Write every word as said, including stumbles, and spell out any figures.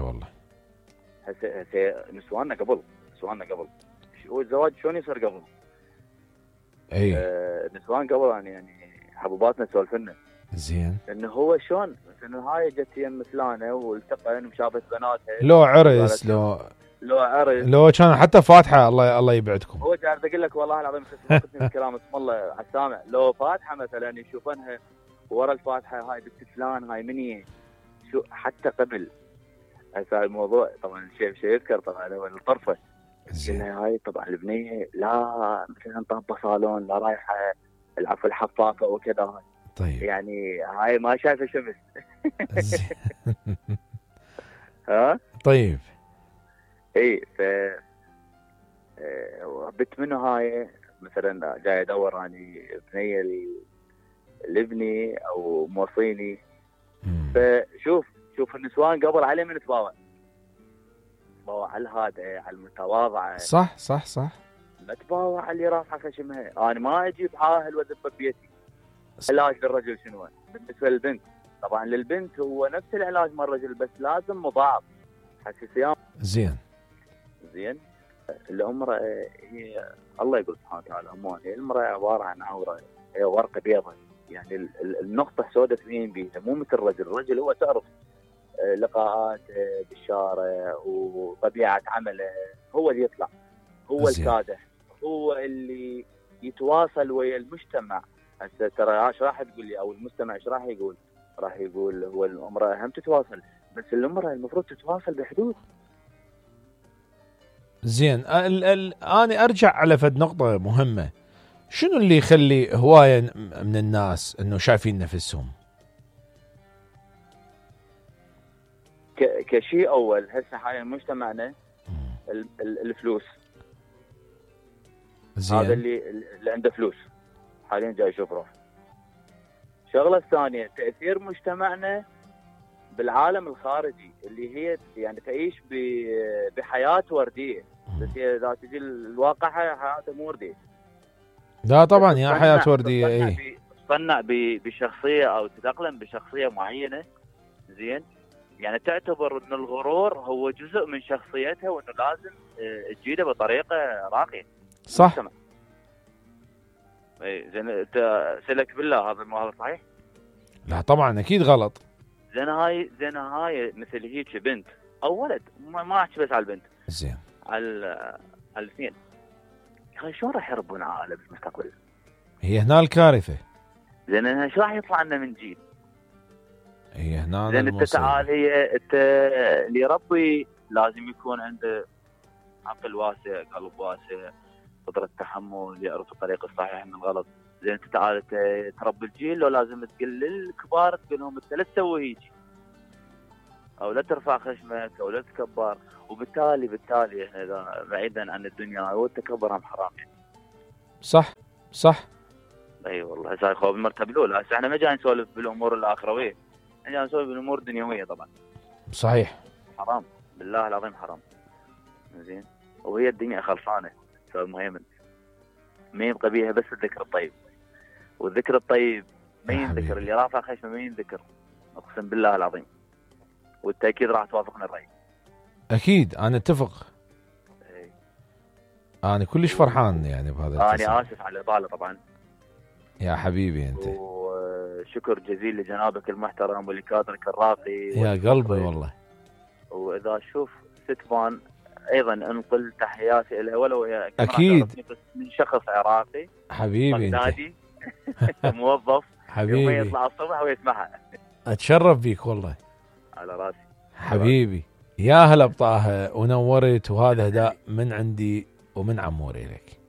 والله. هسه هسه نسواننا قبل نسواننا قبل شو الزواج شلون يصير قبل؟ اي آه نسوان قبل يعني يعني حبوباتنا سولفنا زين. انه هو شلون مثلا هاي جت يم فلانه والتقن وشافت بناتها لو عرس لو لو عرس لو كان حتى فاتحه الله الله يبعدكم. هو قاعد اقول لك والله العظيم سمعتني الكلام اسم الله على السامع. لو فاتحه مثلا يشوفونها ورا الفاتحه هاي بنت فلان هاي مني شو حتى قبل هسه الموضوع طبعا شيء شيء يذكر طبعا هو الطرفه هاي طبعا البنيه لا مثلا طابه صالون لا رايحه العفو الحفاظه وكذا. طيب يعني هاي ما شايفه شمس. ها طيب اي ف بت منه هاي مثلا جاي ادور اني بنيه الابني او موصيني. فشوف شوف النسوان قبل عليه من تباوع تباوع على الهادئه على المتواضعه. صح صح صح. ما تباوع على اللي رافعه خشمها. انا ما اجيب عاهل واذبه ببيتي. علاج للرجل شنو بالنسبه للبنت؟ طبعا للبنت هو نفس العلاج مال الرجل بس لازم مضاعف حساسيه. زين زين. الامراه هي الله يقول سبحانه وتعالى امون هي المراه عباره عن عوره هي ورقه بيضاء يعني النقطه السوداء تبين بيها مو مثل الرجل. الرجل هو تعرف لقاءات بالشارع وطبيعه عمله هو اللي يطلع هو الكادح هو اللي يتواصل ويا المجتمع. هسه ترى ايش راح تقول لي او المجتمع ايش راح يقول؟ راح يقول هو المراه هم تتواصل بس المراه المفروض تتواصل بحدود. زين ال ال انا ارجع على فد نقطه مهمه. شنو اللي يخلي هوايه من الناس انه شايفين نفسهم؟ كشيء اول هسه حاليا مجتمعنا الفلوس. زين. هذا اللي اللي عنده فلوس حاليا جاي يشوف روح. الشغله الثانيه تاثير مجتمعنا بالعالم الخارجي اللي هي يعني تعيش بحياه ورديه بس هي اذا تجي الواقع حياتها مو ورديه. لا طبعا يا حياه ورديه. اي تصنع بشخصيه او تتاقلم بشخصيه معينه. زين. يعني تعتبر ان الغرور هو جزء من شخصيتها وانه لازم تجيده بطريقه راقيه. صح. اي زين. انت سلك بالله هذا مو هذا صحيح؟ لا طبعا اكيد غلط. زين هاي زين هاي مثل هيك بنت او ولد ما احكي بس على البنت. زين. على على الاثنين. يا شلون راح يربون عائله بالمستقبل؟ هي هنا الكارثه. زين ايش راح يطلع لنا من جيل؟ هي هنا. زين انت تعال هي انت اللي يربي لازم يكون عنده عقل واسع قلب واسع قدره تحمل يعرف الطريق الصحيح من الغلط. زين انت تعال تربي الجيل لو لازم تقول للكبار تقول لهم انت لا تسوي هيك او لا ترفع خشمك او لا تتكبر. وبالتالي بالتالي اذا بعيدا عن الدنيا هو التكبر هم حرام يعني. صح صح. اي والله هسه خوف المرتبه الاولى. هسه احنا ما جاي نسولف بالامور الاخرويه احنا جاي نسولف بالامور الدنيويه طبعا. صحيح. حرام بالله العظيم حرام. زين. وهي الدنيا خلصانه فالمهم ما يبقى بيها بس الذكر الطيب. والذكر الطيب ما ينذكر اللي رافع خشمه ما ينذكر. اقسم بالله العظيم. والتاكيد راح توافقنا الراي. اكيد انا اتفق. اي. انا كلش فرحان يعني بهذا التصريح. انا اسف على الاطاله طبعا. يا حبيبي انت. وشكر جزيل لجنابك المحترم ولكادرك الراقي. يا قلبي والله. واذا اشوف ستفان ايضا انقل تحياتي لها ولو هي اكيد من شخص عراقي حبيبي انت موظف حبيبي يوم يطلع الصبح ويسمعها. اتشرف بيك والله على راسي حبيبي. يا هلا بطه ونورت وهذا هداء من عندي ومن عموري لك.